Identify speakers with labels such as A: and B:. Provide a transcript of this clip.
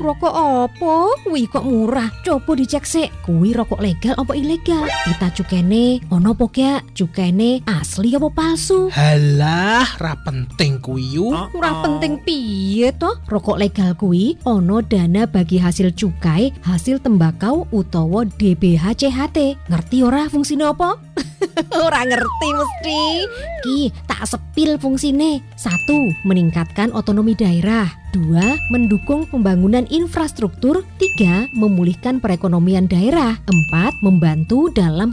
A: Rokok opo? Kuwi kok murah. Coba dicek sik, kuwi rokok legal apa ilegal? Kita cukene ono apa gak? Cukene asli apa palsu?
B: Halah, ra penting kuwi yu.
A: Ora penting piye toh? Rokok legal kuwi ono dana bagi hasil cukai, hasil tembakau utawa DBH-CHT. Ngerti ora fungsine apa? Ora ngerti mesti. Ki, tak sepil fungsine. 1. Meningkatkan otonomi daerah. 2. Mendukung pembangunan infrastruktur. 3. Memulihkan perekonomian daerah. 4. Membantu dalam